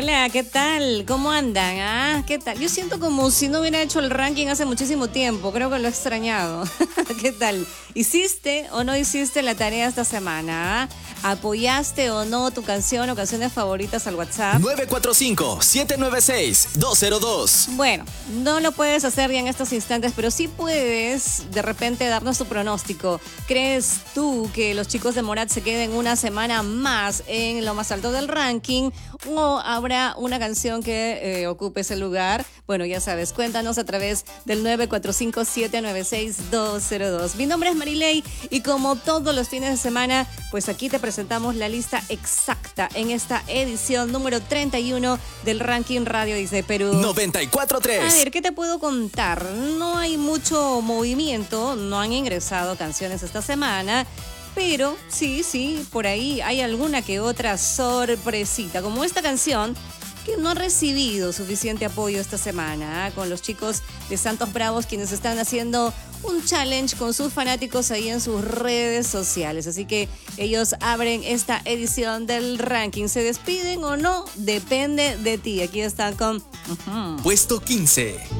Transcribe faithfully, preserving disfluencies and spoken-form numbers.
Hola, ¿qué tal? ¿Cómo andan? ¿Ah? ¿Qué tal? Yo siento como si no hubiera hecho el ranking hace muchísimo tiempo. Creo que lo he extrañado. ¿Qué tal? ¿Hiciste o no hiciste la tarea esta semana? ¿Ah? ¿Apoyaste o no tu canción o canciones favoritas al WhatsApp? nueve cuatro cinco, siete nueve seis, dos cero dos. Bueno, no lo puedes hacer ya en estos instantes, pero sí puedes de repente darnos tu pronóstico. ¿Crees tú que los chicos de Morat se queden una semana más en lo más alto del ranking o habrá una canción que eh, ocupe ese lugar? Bueno, ya sabes, cuéntanos a través del nueve cuatro cinco, siete nueve seis, dos cero dos. Mi nombre es Marilei y como todos los fines de semana, pues aquí te presentamos la lista exacta en esta edición número treinta y uno del ranking Radio Disney Perú. noventa y cuatro punto tres. A ver, ¿qué te puedo contar? No hay mucho movimiento, no han ingresado canciones esta semana, pero sí, sí, por ahí hay alguna que otra sorpresita, como esta canción que no ha recibido suficiente apoyo esta semana, ¿eh? Con los chicos de Santos Bravos, quienes están haciendo un challenge con sus fanáticos ahí en sus redes sociales. Así que ellos abren esta edición del ranking. ¿Se despiden o no? Depende de ti. Aquí están con... Uh-huh. Puesto quince.